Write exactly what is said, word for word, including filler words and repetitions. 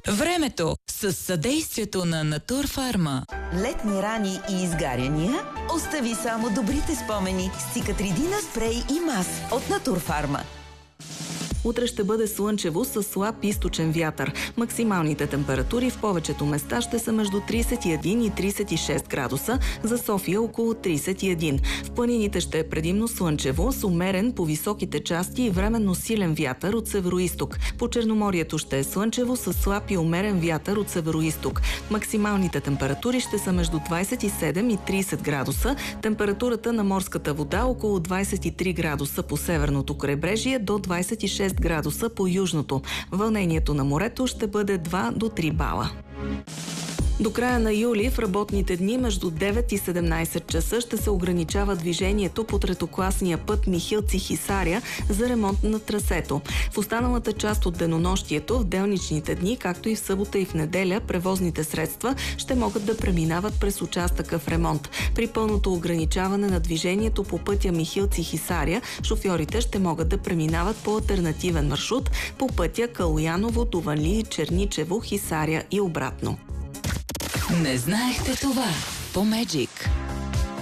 Времето с съдействието на Натурфарма. Летни рани и изгаряния? Остави само добрите спомени с Циcatrидина спрей и мас от Натурфарма. Утре ще бъде слънчево с слаб източен вятър. Максималните температури в повечето места ще са между тридесет и един и тридесет и шест градуса, за София около тридесет и един. В планините ще е предимно слънчево, с умерен по високите части и временно силен вятър от североизток. По Черноморието ще е слънчево с слаб и умерен вятър от североизток. Максималните температури ще са между двадесет и седем и тридесет градуса. Температурата на морската вода около двадесет и три градуса по северното крайбрежие до двадесет и шест градуса по южното. Вълнението на морето ще бъде два до три бала. До края на юли в работните дни между девет и седемнадесет часа ще се ограничава движението по третокласния път Михилци-Хисаря за ремонт на трасето. В останалата част от денонощието, в делничните дни, както и в събота и в неделя, превозните средства ще могат да преминават през участъка в ремонт. При пълното ограничаване на движението по пътя Михилци-Хисаря, шофьорите ще могат да преминават по алтернативен маршрут по пътя Калояново, Дуванли, Черничево, Хисаря и обратно. Не знаехте това по Меджик.